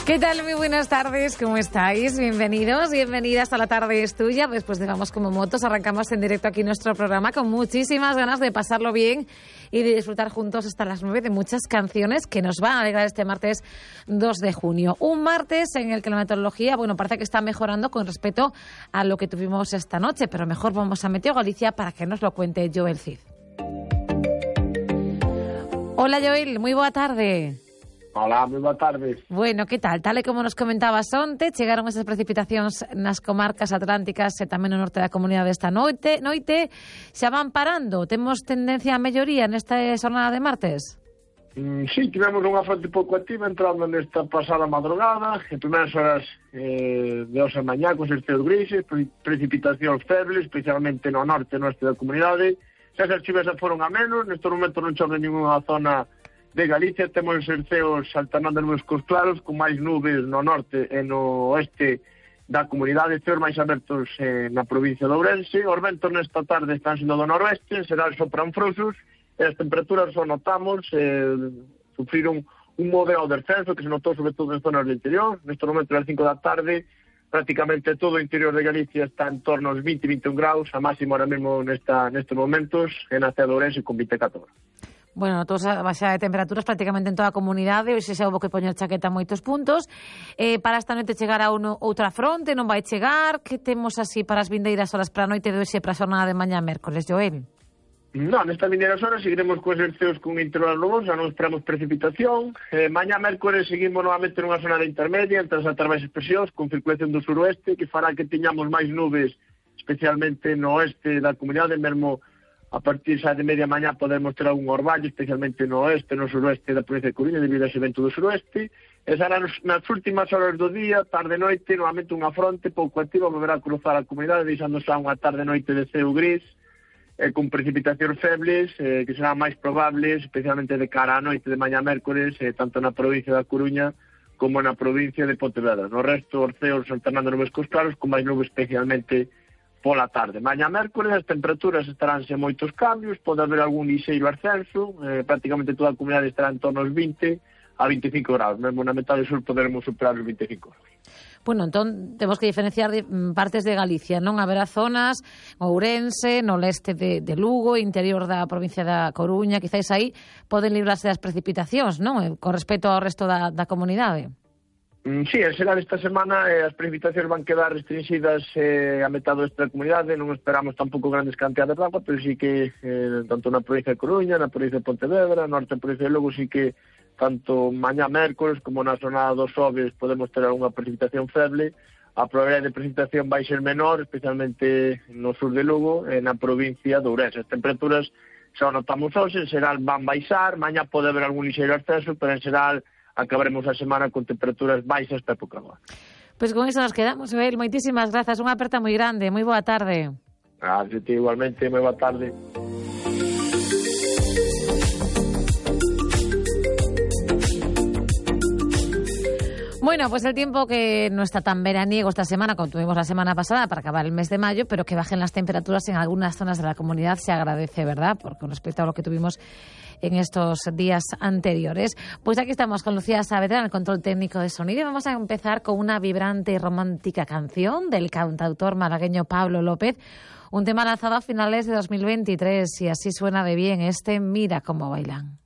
¿Qué tal? Muy buenas tardes, ¿cómo estáis? Bienvenidos, bienvenidas a La Tarde es Tuya. Después de Vamos como Motos, arrancamos en directo aquí nuestro programa con muchísimas ganas de pasarlo bien y de disfrutar juntos hasta las 9 de muchas canciones que nos van a alegrar este martes 2 de junio. Un martes en el que la meteorología, parece que está mejorando con respecto a lo que tuvimos esta noche, pero mejor vamos a Meteo Galicia para que nos lo cuente Joel Cid. Hola Joel, muy boa tarde. Hola, moi boa tarde. Bueno, que tal? Tal e como nos comentabas onte, chegaron esas precipitacións nas comarcas atlánticas e tamén no norte da comunidade esta noite. Xa van parando? Temos tendencia a melloría nesta xornada de martes? Sí, tivemos unha fronte pouco activa entrando nesta pasada madrugada, en primeiras horas de hoxe a mañá, con cerceos grises, precipitacións febles, especialmente no norte e no oeste da comunidade. Xa as chuvas foron a menos, neste momento non chove ninguna zona de Galicia, temos cerceos alternando nubes cos claros, con máis nubes no norte e no oeste da comunidade, ceos máis abertos na provincia de Ourense. Os ventos nesta tarde están sendo do noroeste, será sopran frouxos, e as temperaturas só notamos, sufriron un modelo de descenso que se notou sobre todo en zonas do interior. Neste momento, ás 5 da tarde, prácticamente todo o interior de Galicia está en torno aos 20-21 graus, a máxima ahora mesmo nestes momentos, en a cidade de Ourense con 24. Bueno, todos a baixada de temperaturas prácticamente en toda a comunidade, hoxe xa houve que poñer chaqueta a moitos puntos. Para esta noite chegará outra fronte, non vai chegar? Que temos así para as vindeiras horas para a noite de hoxe para a xornada de mañá mércoles, Joel? Non, nestas vindeiras horas seguiremos cos exerceos con intervalos nubosos, non esperamos precipitación. Mañá mércoles seguimos novamente nunha zona de intermedia entre as altas baixas presións con circulación do suroeste que fará que teñamos máis nubes, especialmente no oeste da comunidade, mesmo a partir xa de media mañá podemos ter algún orballo, especialmente no oeste, no suroeste da provincia de Coruña, debido a ese vento do suroeste. E será nas últimas horas do día, tarde-noite, novamente unha fronte pouco activa, volverá a cruzar a comunidade, deixando xa unha tarde-noite de ceo gris, con precipitacións febles, que serán máis probables, especialmente de cara á noite de mañá mércoles, tanto na provincia da Coruña como na provincia de Pontevedra. No resto, os ceos alternando nubes cos claros, con máis nubes especialmente pola tarde. Mañá mércoles as temperaturas estarán sen moitos cambios, pode haber algún lixeiro ascenso, prácticamente toda a comunidade estará en torno aos 20 a 25 graus, mesmo na metade sur poderemos superar os 25 graus. Bueno, entón temos que diferenciar de partes de Galicia, non? Haberá zonas, Ourense, no leste de Lugo, interior da provincia da Coruña, quizáis aí poden librarse das precipitacións, non? Con respecto ao resto da comunidade. Sí, será esta semana as precipitacións van quedar restringidas a metade da comunidade, non esperamos tampouco grandes cantidades de agua, pero sí que tanto na provincia de Coruña, na provincia de Pontevedra, na norte da provincia de Lugo, sí que tanto mañá mércoles como na zona dos Xoves podemos ter algunha precipitación feble. A probabilidade de precipitación vai ser menor, especialmente no sur de Lugo e na provincia de Ourense. As temperaturas xa notamos hoxe, en xeral van baixar, mañá pode haber algún lixeiro ascenso, pero en xeral acabaremos a semana con temperaturas baixas para época agora. Pois con iso nos quedamos, Joel. Moitísimas grazas, unha aperta moi grande. Moi boa tarde. Gracias, igualmente, moi boa tarde. Bueno, pues el tiempo que no está tan veraniego esta semana como tuvimos la semana pasada para acabar el mes de mayo, pero que bajen las temperaturas en algunas zonas de la comunidad se agradece, ¿verdad? Porque con respecto a lo que tuvimos en estos días anteriores. Pues aquí estamos con Lucía Saavedra en el control técnico de sonido y vamos a empezar con una vibrante y romántica canción del cantautor malagueño Pablo López, un tema lanzado a finales de 2023 y así suena de bien este Mira cómo bailan.